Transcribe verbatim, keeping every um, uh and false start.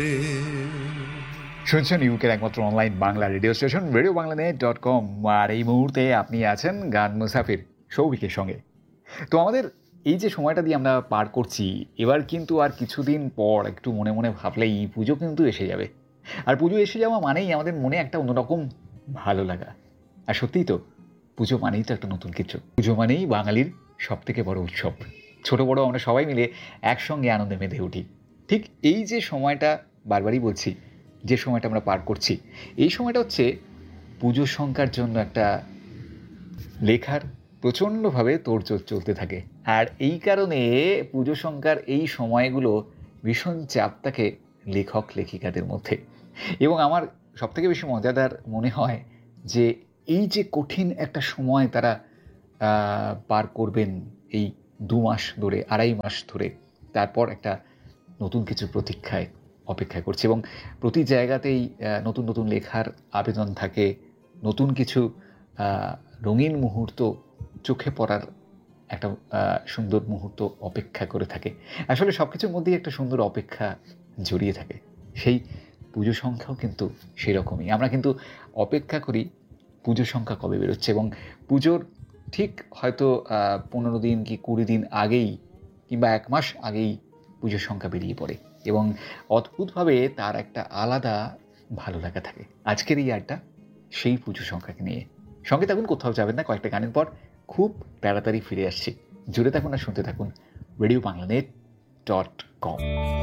শুনছেন ইউকের একমাত্র online Bangla radio station radio Bangla net dot com. আর এই মুহূর্তে আপনি আছেন গান মুসাফির সৌভিকের সঙ্গে। তো আমাদের এই যে সময়টা দিয়ে আমরা পার করছি, এবার কিন্তু আর কিছুদিন পর একটু মনে মনে ভাবলেই পুজো কিন্তু এসে যাবে। আর পুজো এসে যাওয়া মানেই আমাদের মনে একটা অন্যরকম ভালো লাগা। আর সত্যিই তো, পুজো মানেই তো একটা নতুন কিছু। পুজো মানেই বাঙালির সব থেকে বড় উৎসব। ছোট বড় আমরা সবাই মিলে একসঙ্গে আনন্দে মেতে উঠি। ঠিক এই যে সময়টা, বারবারই বলছি, যে সময়টা আমরা পার করছি, এই সময়টা হচ্ছে পুজো সংখ্যার জন্য একটা লেখার প্রচণ্ডভাবে তোড়জোড় চলতে থাকে। আর এই কারণে পুজো সংখ্যার এই সময়গুলো ভীষণ চাপ থাকে লেখক লেখিকাদের মধ্যে। এবং আমার সবথেকে বেশি মজাদার মনে হয় যে এই যে কঠিন একটা সময় তারা পার করবেন, এই দু মাস ধরে, আড়াই মাস ধরে, তারপর একটা নতুন কিছু প্রতীক্ষায় অপেক্ষা করছে। এবং প্রতি জায়গাতেই নতুন নতুন লেখার আবেদন থাকে, নতুন কিছু রঙিন মুহূর্ত চোখে পড়ার একটা সুন্দর মুহূর্ত অপেক্ষা করে থাকে। আসলে সব কিছুর মধ্যেই একটা সুন্দর অপেক্ষা জড়িয়ে থাকে। সেই পুজো সংখ্যাও কিন্তু সেরকমই। আমরা কিন্তু অপেক্ষা করি পুজো সংখ্যা কবে বেরোচ্ছে, এবং পুজোর ঠিক হয়তো পনেরো দিন কি কুড়ি দিন আগেই কিংবা এক মাস আগেই পুজোর সংখ্যা বেরিয়ে পড়ে, এবং অদ্ভুতভাবে তার একটা আলাদা ভালো লাগা থাকে। আজকের এই আড্ডা সেই পুজো সংখ্যাকে নিয়ে। সঙ্গে থাকুন, কোথাও যাবেন না। কয়েকটা গানের পর খুব তাড়াতাড়ি ফিরে আসছি। জুড়ে থাকুন আর শুনতে থাকুন radio Bangla net dot com.